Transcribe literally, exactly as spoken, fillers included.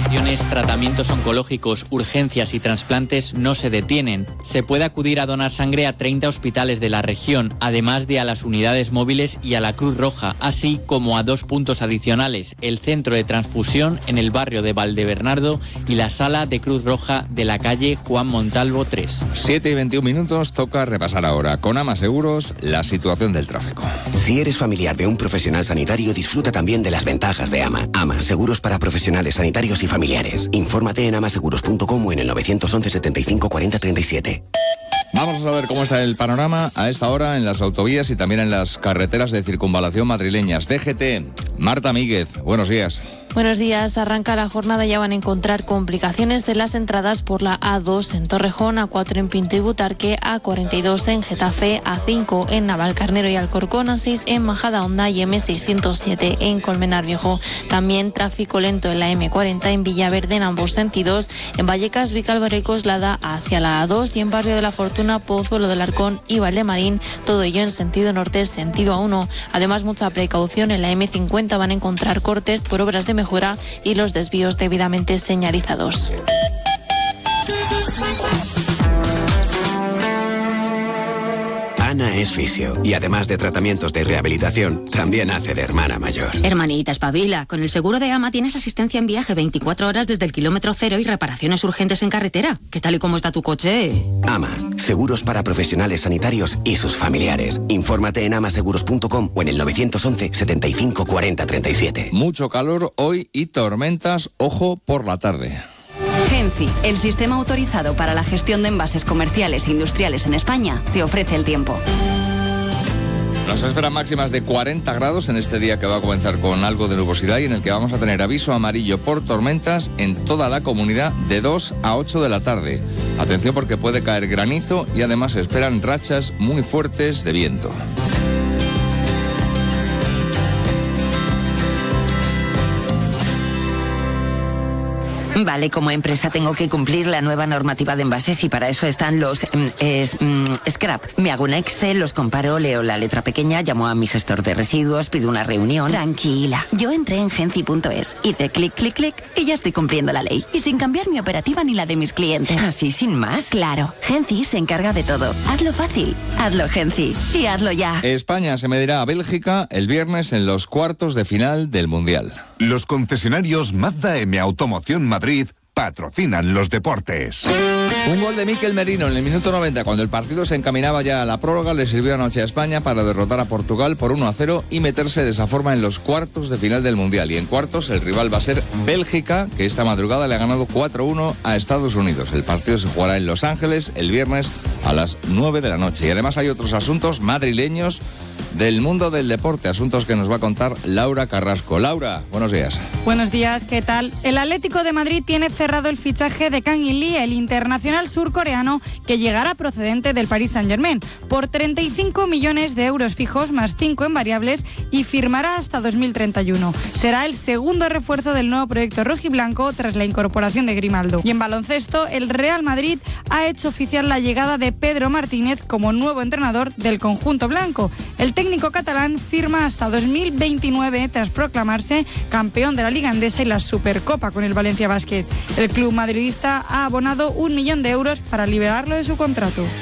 Operaciones, tratamientos oncológicos, urgencias y trasplantes no se detienen. Se puede acudir a donar sangre a treinta hospitales de la región, además de a las unidades móviles y a la Cruz Roja, así como a dos puntos adicionales, el centro de transfusión en el barrio de Valdebernardo y la sala de Cruz Roja de la calle Juan Montalvo tres. siete y veintiún minutos, toca repasar ahora con Ama Seguros la situación del tráfico. Si eres familiar de un profesional sanitario, disfruta también de las ventajas de Ama. Ama, seguros para profesionales sanitarios y familiares. Infórmate en amaseguros punto com o en el nueve once setenta y cinco cuarenta treinta y siete. Vamos a saber cómo está el panorama a esta hora en las autovías y también en las carreteras de circunvalación madrileñas. D G T, Marta Míguez, buenos días. Buenos días. Arranca la jornada. Ya van a encontrar complicaciones en las entradas por la A dos en Torrejón, A cuatro en Pinto y Butarque, A cuarenta y dos en Getafe, A cinco en Navalcarnero y Alcorcón, A seis en Majadahonda y M seiscientos siete en Colmenar Viejo. También tráfico lento en la M cuarenta en Villaverde en ambos sentidos. En Vallecas, Vicálvaro y Coslada hacia la A dos y en Barrio de la Fortuna, Pozuelo del Arcón y Valdemarín, todo ello en sentido norte, sentido A uno. Además, mucha precaución en la M cincuenta. Van a encontrar cortes por obras de mejora y los desvíos debidamente señalizados. Ana es fisio y además de tratamientos de rehabilitación, también hace de hermana mayor. Hermanita, espabila. Con el seguro de Ama tienes asistencia en viaje veinticuatro horas desde el kilómetro cero y reparaciones urgentes en carretera. ¿Qué tal y cómo está tu coche? Ama, seguros para profesionales sanitarios y sus familiares. Infórmate en amaseguros punto com o en el nueve once setenta y cinco cuarenta treinta y siete. Mucho calor hoy y tormentas, ojo por la tarde. Genci, el sistema autorizado para la gestión de envases comerciales e industriales en España, te ofrece el tiempo. Nos esperan máximas de cuarenta grados en este día que va a comenzar con algo de nubosidad y en el que vamos a tener aviso amarillo por tormentas en toda la comunidad de dos a ocho de la tarde. Atención porque puede caer granizo y además se esperan rachas muy fuertes de viento. Vale, como empresa tengo que cumplir la nueva normativa de envases y para eso están los mm, es, mm, scrap. Me hago un Excel, los comparo, leo la letra pequeña, llamo a mi gestor de residuos, pido una reunión. Tranquila, yo entré en genci punto es, hice clic, clic, clic y ya estoy cumpliendo la ley. Y sin cambiar mi operativa ni la de mis clientes. ¿Así sin más? Claro, Genci se encarga de todo. Hazlo fácil, hazlo Genci y hazlo ya. España se medirá a Bélgica el viernes en los cuartos de final del Mundial. Los concesionarios Mazda M Automoción Madrid patrocinan los deportes. Un gol de Mikel Merino en el minuto noventa, cuando el partido se encaminaba ya a la prórroga, le sirvió anoche a España para derrotar a Portugal por uno a cero y meterse de esa forma en los cuartos de final del Mundial. Y en cuartos el rival va a ser Bélgica, que esta madrugada le ha ganado cuatro a uno a Estados Unidos. El partido se jugará en Los Ángeles el viernes a las nueve de la noche. Y además hay otros asuntos madrileños del mundo del deporte, asuntos que nos va a contar Laura Carrasco. Laura, buenos días. Buenos días, ¿qué tal? El Atlético de Madrid tiene cerrado el fichaje de Kang In Lee, el internacional surcoreano que llegará procedente del Paris Saint-Germain, por treinta y cinco millones de euros fijos más cinco en variables y firmará hasta dos mil treinta y uno. Será el segundo refuerzo del nuevo proyecto rojiblanco tras la incorporación de Grimaldo. Y en baloncesto, el Real Madrid ha hecho oficial la llegada de Pedro Martínez como nuevo entrenador del conjunto blanco. El técnico catalán firma hasta dos mil veintinueve tras proclamarse campeón de la Liga Endesa y la Supercopa con el Valencia Basket. El club madridista ha abonado un millón de euros para liberarlo de su contrato.